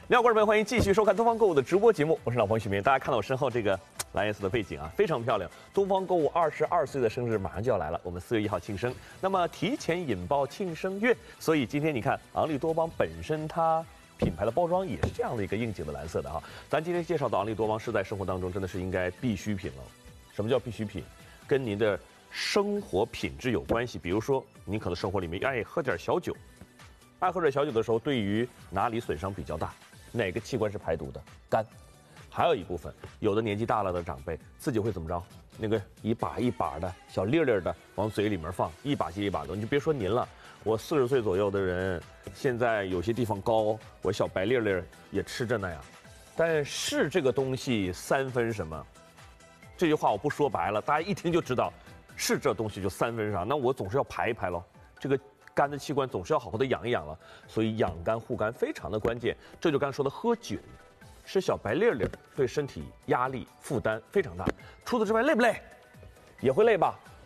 你好，观众朋友，欢迎继续收看东方购物的直播节目，我是老彭许明。大家看到我身后这个蓝颜色的背景啊，非常漂亮。东方购物22岁的生日马上就要来了，我们4月1号庆生，那么提前引爆庆生月，所以今天你看昂利多邦本身它品牌的包装也是这样的一个应景的蓝色的哈。咱今天介绍的昂利多邦是在生活当中真的是应该必需品了。什么叫必需品？跟您的生活品质有关系。比如说，您可能生活里面爱喝点小酒，爱喝点小酒的时候，对于哪里损伤比较大？哪个器官是排毒的？肝。还有一部分，有的年纪大了的长辈自己会怎么着？那个一把一把的小粒粒的往嘴里面放，一把接一把的。你就别说您了，我40岁左右的人，现在有些地方高，我小白粒粒也吃着呢呀。但是这个东西3分什么？这句话我不说白了，大家一听就知道，是这东西就3分啥。那我总是要排一排喽，这个肝的器官总是要好好的养一养了，所以养肝护肝非常的关键。这就刚才说的喝酒，吃小白粒粒，对身体压力负担非常大。除此之外，累不累？也会累吧。